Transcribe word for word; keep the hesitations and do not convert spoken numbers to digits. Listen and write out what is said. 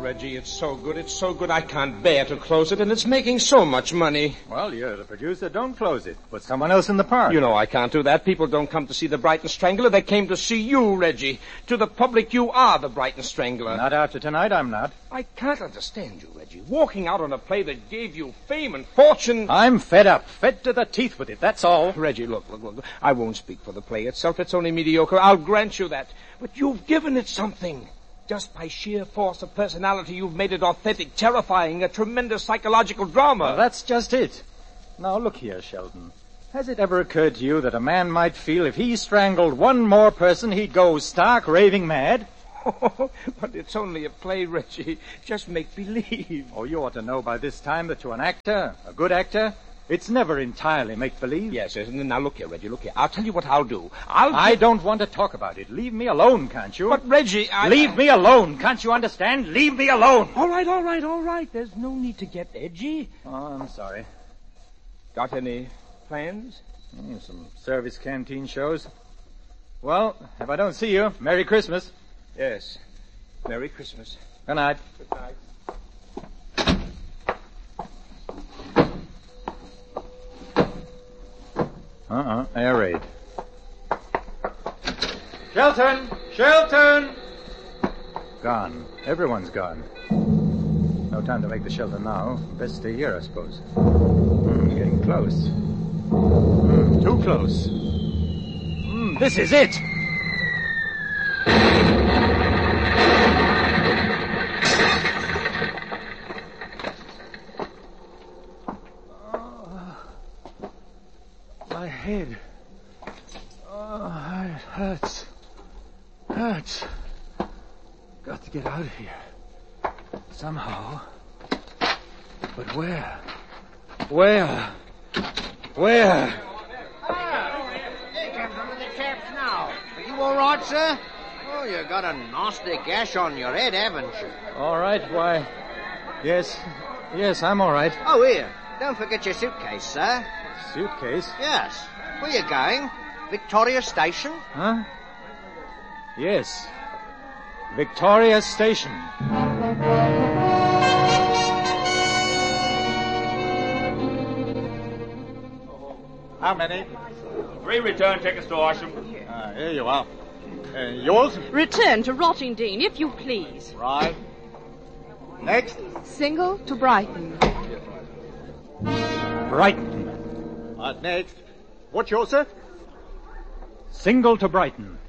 Reggie, it's so good, it's so good I can't bear to close it, and it's making so much money. Well, you're the producer. Don't close it. Put someone else in the part. You know I can't do that. People don't come to see the Brighton Strangler. They came to see you, Reggie. To the public, you are the Brighton Strangler. Not after tonight, I'm not. I can't understand you, Reggie. Walking out on a play that gave you fame and fortune. I'm fed up. Fed to the teeth with it, that's all. Reggie, look, look, look. I won't speak for the play itself. It's only mediocre. I'll grant you that. But you've given it something. Just by sheer force of personality, you've made it authentic, terrifying, a tremendous psychological drama. Well, that's just it. Now, look here, Sheldon. Has it ever occurred to you that a man might feel if he strangled one more person, he'd go stark raving mad? Oh, but it's only a play, Reggie. Just make believe. Oh, you ought to know by this time that you're an actor, a good actor. It's never entirely make-believe. Yes, yes. Now, look here, Reggie, look here. I'll tell you what I'll do. I'll... I don't want to talk about it. Leave me alone, can't you? But, Reggie, I... Leave me alone. Can't you understand? Leave me alone. All right, all right, all right. There's no need to get edgy. Oh, I'm sorry. Got any plans? Mm, some service canteen shows. Well, if I don't see you, Merry Christmas. Yes. Merry Christmas. Good night. Good night. Uh-uh, air raid. Shelton! Shelton! Gone. Everyone's gone. No time to make the shelter now. Best stay here, I suppose. Mm, getting close. Mm, too close. Mm, this is it! My head. Oh, it hurts. Hurts. Got to get out of here. Somehow. But where? Where? Where? Ah, here comes one of the chaps now. Are you all right, sir? Oh, you got a nasty gash on your head, haven't you? All right, why? Yes. Yes, I'm all right. Oh, here. Don't forget your suitcase, sir. Suitcase? Yes. Where you going? Victoria Station? Huh? Yes. Victoria Station. How many? Three return tickets to Horsham. Ah, here you are. Uh, yours? Return to Rottingdean, if you please. Right. Next? Single to Brighton. Brighton. Right, next. What's yours, sir? Single to Brighton.